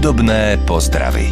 Hudobné pozdravy.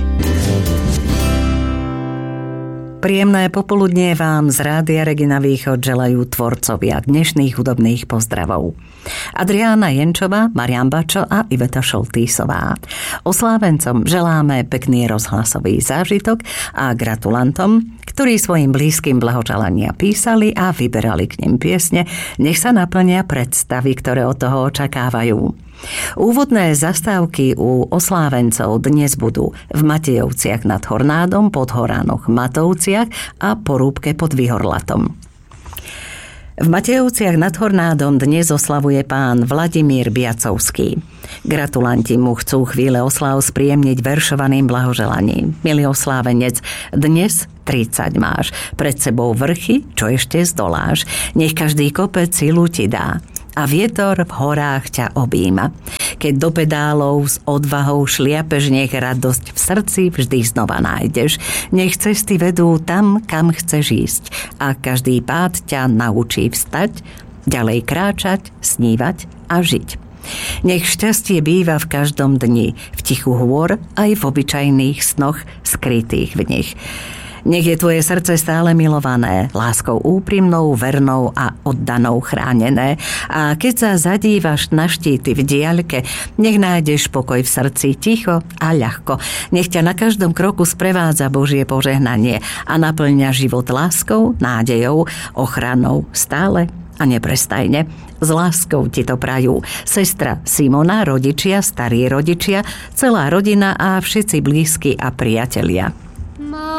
Príjemné popoludnie vám z Rádia Regina Východ želajú tvorcovia dnešných hudobných pozdravov. Adriána Jenčová, Marián Bačo a Iveta Šoltýsová. Oslávencom želáme pekný rozhlasový zážitok a gratulantom, ktorí svojim blízkym blahoželania písali a vyberali k nim piesne, nech sa naplnia predstavy, ktoré od toho očakávajú. Úvodné zastávky u oslávencov dnes budú v Matejovciach nad Hornádom, Podhoránoch, Matovciach a Porúbke pod Vyhorlatom. V Matejovciach nad Hornádom dnes oslavuje pán Vladimír Biacovský. Gratulanti mu chcú chvíle oslav spríjemniť veršovaným blahoželaním. Milý oslávenec, dnes 30 máš, pred sebou vrchy, čo ešte zdoláš. Nech každý kopec silu ti dá a vietor v horách ťa objíma. Keď do pedálov s odvahou šliapeš, nech radosť v srdci vždy znova nájdeš. Nech cesty vedú tam, kam chceš ísť a každý pád ťa naučí vstať, ďalej kráčať, snívať a žiť. Nech šťastie býva v každom dni, v tichu hôr aj v obyčajných snoch skrytých v nich. Nech je tvoje srdce stále milované, láskou úprimnou, vernou a oddanou chránené. A keď sa zadívaš na štíty v diaľke, nech nájdeš pokoj v srdci ticho a ľahko. Nech ťa na každom kroku sprevádza Božie požehnanie a naplňa život láskou, nádejou, ochranou stále a neprestajne. S láskou ti to prajú sestra Simona, rodičia, starí rodičia, celá rodina a všetci blízky a priatelia.